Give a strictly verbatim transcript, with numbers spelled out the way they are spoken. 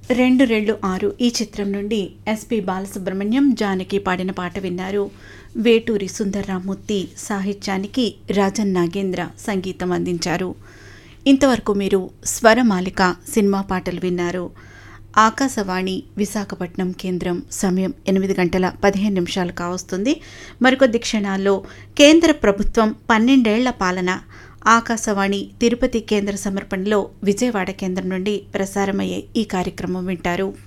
రెండు రెళ్ళు ఆరు ఈ చిత్రం నుండి ఎస్పి బాలసుబ్రహ్మణ్యం, జానకి పాడిన పాట విన్నారు. వేటూరి సుందర్రామూర్తి సాహిత్యానికి రాజన్ నాగేంద్ర సంగీతం అందించారు. ఇంతవరకు మీరు స్వరమాలిక సినిమా పాటలు విన్నారు. ఆకాశవాణి విశాఖపట్నం కేంద్రం సమయం ఎనిమిది గంటల పదిహేను నిమిషాలు కావస్తుంది. మరికొద్ది క్షణాల్లో కేంద్ర ప్రభుత్వం పన్నెండేళ్ల పాలన ఆకాశవాణి తిరుపతి కేంద్ర సమర్పణలో విజయవాడ కేంద్రం నుండి ప్రసారమయ్యే ఈ కార్యక్రమం వింటారు.